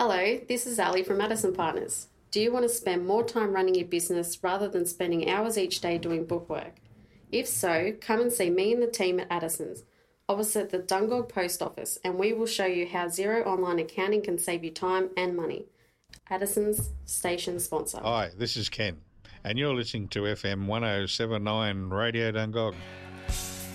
Hello, this is Ali from Addison Partners. Do you want to spend more time running your business rather than spending hours each day doing bookwork? If so, come and see me and the team at Addison's, opposite the Dungog Post Office, and we will show you how Xero Online Accounting can save you time and money. Addison's station sponsor. Hi, this is Ken, and you're listening to FM 1079 Radio Dungog.